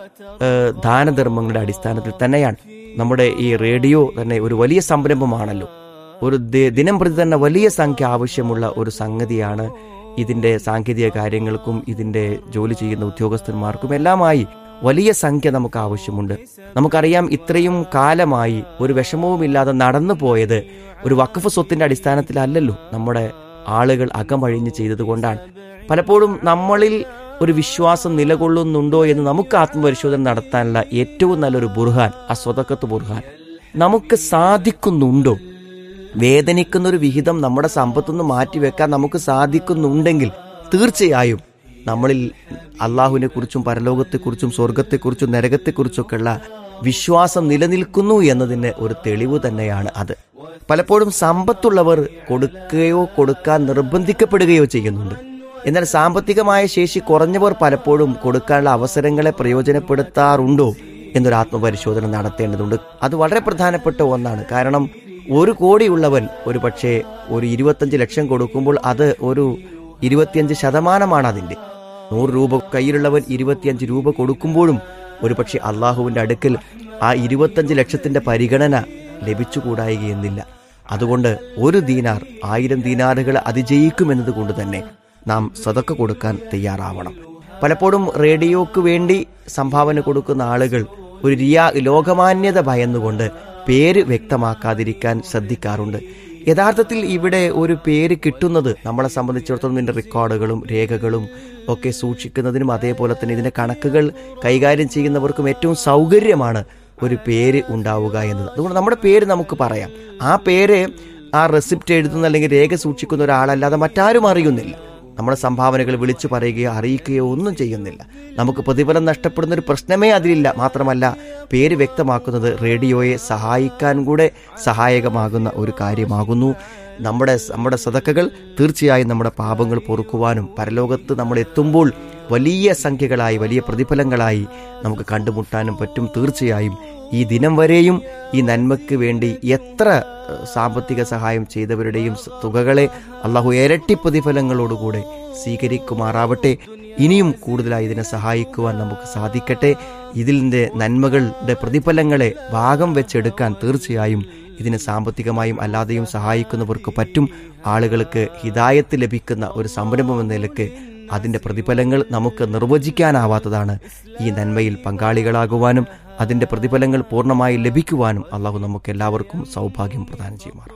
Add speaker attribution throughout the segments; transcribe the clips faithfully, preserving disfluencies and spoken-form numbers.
Speaker 1: ഏഹ്, ദാനധർമ്മങ്ങളുടെ അടിസ്ഥാനത്തിൽ തന്നെയാണ്. നമ്മുടെ ഈ റേഡിയോ തന്നെ ഒരു വലിയ സംരംഭമാണല്ലോ. ഒരു ദി- ദിനം പ്രതി തന്നെ വലിയ സംഖ്യ ആവശ്യമുള്ള ഒരു സംഗതിയാണ്. ഇതിൻ്റെ സാങ്കേതിക കാര്യങ്ങൾക്കും ഇതിൻ്റെ ജോലി ചെയ്യുന്ന ഉദ്യോഗസ്ഥന്മാർക്കും എല്ലാമായി വലിയ സംഖ്യ നമുക്ക് ആവശ്യമുണ്ട്. നമുക്കറിയാം, ഇത്രയും കാലമായി ഒരു വിഷമവുമില്ലാതെ നടന്നു പോയത് ഒരു വഖഫ് സ്വത്തിൻ്റെ അടിസ്ഥാനത്തിലല്ലല്ലോ. നമ്മുടെ ആളുകൾ അകമഴിഞ്ഞ് ചെയ്തതുകൊണ്ടാണ്. പലപ്പോഴും നമ്മളിൽ ഒരു വിശ്വാസം നിലകൊള്ളുന്നുണ്ടോ എന്ന് നമുക്ക് ആത്മപരിശോധന നടത്താനുള്ള ഏറ്റവും നല്ലൊരു ബുർഹാൻ ആ സ്വതക്കത്ത് ബുർഹാൻ. നമുക്ക് സാധിക്കുന്നുണ്ടോ? വേദനിക്കുന്ന ഒരു വിഹിതം നമ്മുടെ സമ്പത്തുനിന്ന് മാറ്റിവെക്കാൻ നമുക്ക് സാധിക്കുന്നുണ്ടെങ്കിൽ തീർച്ചയായും നമ്മളിൽ അള്ളാഹുവിനെ കുറിച്ചും പരലോകത്തെക്കുറിച്ചും സ്വർഗത്തെക്കുറിച്ചും നരകത്തെക്കുറിച്ചൊക്കെയുള്ള വിശ്വാസം നിലനിൽക്കുന്നു എന്നതിന് ഒരു തെളിവ് തന്നെയാണ് അത്. പലപ്പോഴും സമ്പത്തുള്ളവർ കൊടുക്കുകയോ കൊടുക്കാൻ നിർബന്ധിക്കപ്പെടുകയോ ചെയ്യുന്നുണ്ട്. എന്നാൽ സാമ്പത്തികമായ ശേഷി കുറഞ്ഞവർ പലപ്പോഴും കൊടുക്കാനുള്ള അവസരങ്ങളെ പ്രയോജനപ്പെടുത്താറുണ്ടോ എന്നൊരു ആത്മപരിശോധന നടത്തേണ്ടതുണ്ട്. അത് വളരെ പ്രധാനപ്പെട്ട ഒന്നാണ്. കാരണം ഒരു കോടിയുള്ളവൻ ഒരു പക്ഷേ ഒരു ഇരുപത്തഞ്ച് ലക്ഷം കൊടുക്കുമ്പോൾ അത് ഒരു ഇരുപത്തിയഞ്ച് ശതമാനമാണ് അതിൻ്റെ. നൂറ് രൂപ കയ്യിലുള്ളവൻ ഇരുപത്തിയഞ്ച് രൂപ കൊടുക്കുമ്പോഴും ഒരു പക്ഷേ അള്ളാഹുവിൻ്റെ അടുക്കൽ ആ ഇരുപത്തഞ്ച് ലക്ഷത്തിൻ്റെ പരിഗണന ലഭിച്ചുകൂടായികയെന്നില്ല. അതുകൊണ്ട് ഒരു ദീനാർ ആയിരം ദീനാറുകൾ അതിജയിക്കുമെന്നത് കൊണ്ട് തന്നെ നാം സദക്ക കൊടുക്കാൻ തയ്യാറാവണം. പലപ്പോഴും റേഡിയോക്ക് വേണ്ടി സംഭാവന കൊടുക്കുന്ന ആളുകൾ ഒരു റിയാ ലോകമാന്യത ഭയന്നുകൊണ്ട് പേര് വ്യക്തമാക്കാതിരിക്കാൻ ശ്രദ്ധിക്കാറുണ്ട്. യഥാർത്ഥത്തിൽ ഇവിടെ ഒരു പേര് കിട്ടുന്നത് നമ്മളെ സംബന്ധിച്ചിടത്തോളം ഇതിൻ്റെ റെക്കോർഡുകളും രേഖകളും ഒക്കെ സൂക്ഷിക്കുന്നതിനും അതേപോലെ തന്നെ ഇതിൻ്റെ കണക്കുകൾ കൈകാര്യം ചെയ്യുന്നവർക്കും ഏറ്റവും സൗകര്യമാണ് ഒരു പേര് ഉണ്ടാവുക എന്നത്. അതുകൊണ്ട് നമ്മുടെ പേര് നമുക്ക് പറയാം. ആ പേര് ആ റെസിപ്റ്റ് എഴുതുന്ന അല്ലെങ്കിൽ രേഖ സൂക്ഷിക്കുന്ന ഒരാളല്ലാതെ മറ്റാരും അറിയുന്നില്ല. നമ്മുടെ സംഭാവനകൾ വിളിച്ചു പറയുകയോ അറിയിക്കുകയോ ഒന്നും ചെയ്യുന്നില്ല. നമുക്ക് പ്രതിഫലം നഷ്ടപ്പെടുന്ന ഒരു പ്രശ്നമേ അതിലില്ല. മാത്രമല്ല, പേര് വ്യക്തമാക്കുന്നത് റേഡിയോയെ സഹായിക്കാൻ കൂടെ സഹായകമാകുന്ന ഒരു കാര്യമാകുന്നു. നമ്മുടെ നമ്മുടെ സദക്കകൾ തീർച്ചയായും നമ്മുടെ പാപങ്ങൾ പൊറുക്കുവാനും പരലോകത്ത് നമ്മൾ എത്തുമ്പോൾ വലിയ സംഖ്യകളായി വലിയ പ്രതിഫലങ്ങളായി നമുക്ക് കണ്ടുമുട്ടാനും പറ്റും. തീർച്ചയായും ഈ ദിനം വരെയും ഈ നന്മയ്ക്ക് വേണ്ടി എത്ര സാമ്പത്തിക സഹായം ചെയ്തവരുടെയും തുകകളെ അള്ളാഹു ഇരട്ടി പ്രതിഫലങ്ങളോടുകൂടെ സ്വീകരിക്കുമാറാവട്ടെ. ഇനിയും കൂടുതലായി ഇതിനെ സഹായിക്കുവാൻ നമുക്ക് സാധിക്കട്ടെ. ഇതിൻ്റെ നന്മകളുടെ പ്രതിഫലങ്ങളെ ഭാഗം വെച്ചെടുക്കാൻ തീർച്ചയായും ഇതിനെ സാമ്പത്തികമായും അല്ലാതെയും സഹായിക്കുന്നവർക്ക് പറ്റും. ആളുകൾക്ക് ഹിദായത്ത് ലഭിക്കുന്ന ഒരു സംരംഭം എന്ന നിലയ്ക്ക് അതിൻ്റെ പ്രതിഫലങ്ങൾ നമുക്ക് നിർവചിക്കാനാവാത്തതാണ്. ഈ നന്മയിൽ പങ്കാളികളാകുവാനും അതിൻ്റെ പ്രതിഫലങ്ങൾ പൂർണ്ണമായി ലഭിക്കുവാനും അള്ളാഹു നമുക്ക് എല്ലാവർക്കും സൗഭാഗ്യം പ്രദാനം ചെയ്യുമാറാം.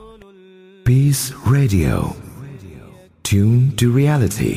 Speaker 2: Peace Radio. Tune to reality.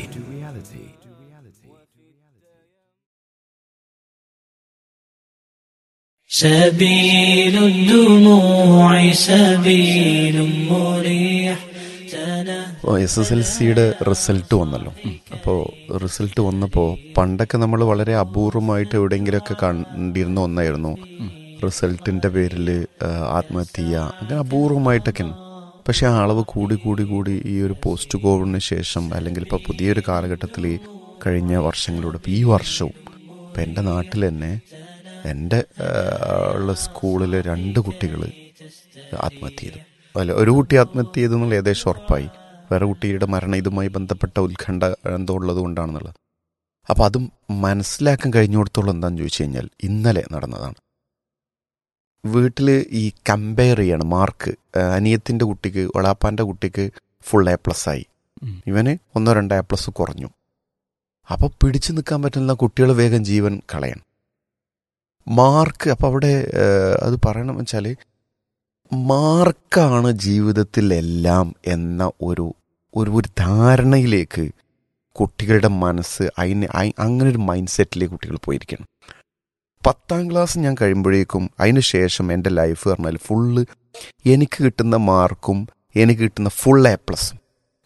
Speaker 3: سبيل الدموع سبيل مريح.
Speaker 4: S S L സിയുടെ റിസൾട്ട് വന്നല്ലോ. അപ്പോൾ റിസൾട്ട് വന്നപ്പോൾ പണ്ടൊക്കെ നമ്മൾ വളരെ അപൂർവമായിട്ട് എവിടെയെങ്കിലുമൊക്കെ കണ്ടിരുന്ന ഒന്നായിരുന്നു റിസൾട്ടിൻ്റെ പേരിൽ ആത്മഹത്യ ചെയ്യുക, അങ്ങനെ അപൂർവമായിട്ടൊക്കെയാണ്. പക്ഷേ ആ അളവ് കൂടി കൂടി കൂടി ഈ ഒരു പോസ്റ്റ് കോവിഡിന് ശേഷം അല്ലെങ്കിൽ ഇപ്പോൾ പുതിയൊരു കാലഘട്ടത്തിൽ കഴിഞ്ഞ വർഷങ്ങളിലൂടെ ഇപ്പോൾ ഈ വർഷവും ഇപ്പം എൻ്റെ നാട്ടിൽ തന്നെ എൻ്റെ ഉള്ള സ്കൂളിൽ രണ്ട് കുട്ടികൾ ആത്മഹത്യ ചെയ്തു. അല്ല, ഒരു കുട്ടി ആത്മഹത്യ ചെയ്തു എന്നുള്ള ഏകദേശം ഉറപ്പായി. വേറെ കുട്ടിയുടെ മരണം ഇതുമായി ബന്ധപ്പെട്ട ഉത്കണ്ഠ എന്തോ ഉള്ളത് കൊണ്ടാണെന്നുള്ളത്. അപ്പം അതും മനസ്സിലാക്കാൻ കഴിഞ്ഞിടത്തോളം എന്താണെന്ന് ചോദിച്ചു കഴിഞ്ഞാൽ ഇന്നലെ നടന്നതാണ്. വീട്ടിൽ ഈ കമ്പയർ ചെയ്യാണ് മാർക്ക്. അനിയത്തിൻ്റെ കുട്ടിക്ക് ഒളാപ്പാൻ്റെ കുട്ടിക്ക് ഫുൾ എ പ്ലസ് ആയി, ഇവന് ഒന്നോ രണ്ടോ എ പ്ലസ് കുറഞ്ഞു. അപ്പോൾ പിടിച്ചു നിൽക്കാൻ പറ്റുന്ന കുട്ടികൾ വേഗം ജീവൻ കളയണം. മാർക്ക് അപ്പം അവിടെ അത് പറയണമെന്ന് വെച്ചാൽ മാർക്കാണ് ജീവിതത്തിലെല്ലാം എന്ന ഒരു ഒരു ഒരു ധാരണയിലേക്ക് കുട്ടികളുടെ മനസ്സ് അതിന് അങ്ങനെ ഒരു മൈൻഡ് സെറ്റിലേക്ക് കുട്ടികൾ പോയിരിക്കണം. പത്താം ക്ലാസ് ഞാൻ കഴിയുമ്പോഴേക്കും അതിന് ശേഷം എൻ്റെ ലൈഫ് പറഞ്ഞാൽ ഫുള്ള് എനിക്ക് കിട്ടുന്ന മാർക്കും എനിക്ക് കിട്ടുന്ന ഫുൾ എ പ്ലസും.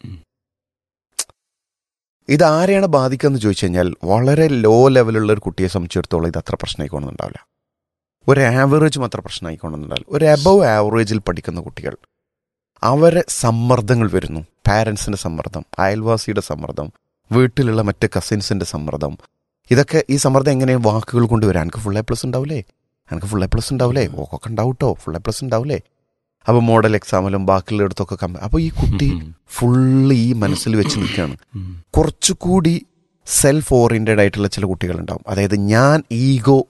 Speaker 4: ഇതാരെയാണ് ബാധിക്കുക എന്ന് ചോദിച്ചു കഴിഞ്ഞാൽ വളരെ ലോ ലെവലുള്ള ഒരു കുട്ടിയെ സംബന്ധിച്ചിടത്തോളം ഇത് അത്ര പ്രശ്നമായിക്കൊണ്ടെന്നുണ്ടാവില്ല. ഒരു ആവറേജും അത്ര പ്രശ്നമായിക്കൊണ്ടെന്നുണ്ടാവില്ല. ഒരു എബവ് ആവറേജിൽ പഠിക്കുന്ന കുട്ടികൾ, അവരെ സമ്മർദ്ദങ്ങൾ വരുന്നു. പാരൻസിൻ്റെ സമ്മർദ്ദം, അയൽവാസിയുടെ സമ്മർദ്ദം, വീട്ടിലുള്ള മറ്റ് കസിൻസിൻ്റെ സമ്മർദ്ദം. ഇതൊക്കെ ഈ സമ്മർദ്ദം എങ്ങനെയാണ് വാക്കുകൾ കൊണ്ട് വരാം. എനിക്ക് ഫുൾ എ പ്ലസ് ഉണ്ടാവില്ലേ, എനിക്ക് ഫുൾ എ പ്ലസ് ഉണ്ടാവില്ലേ, ഓക്കൊക്കെ ഉണ്ടാവട്ടോ, ഫുൾ എ പ്ലസ് ഉണ്ടാവില്ലേ. അപ്പോൾ മോഡൽ എക്സാമിലും ബാക്കിയുള്ള ഇടത്തൊക്കെ കമ്പ. അപ്പോൾ ഈ കുട്ടി ഫുള്ള് ഈ മനസ്സിൽ വെച്ച് നിൽക്കുകയാണ്. കുറച്ചുകൂടി സെൽഫ് ഓറിയൻറ്റഡ് ആയിട്ടുള്ള ചില കുട്ടികളുണ്ടാവും. അതായത് ഞാൻ ഈഗോ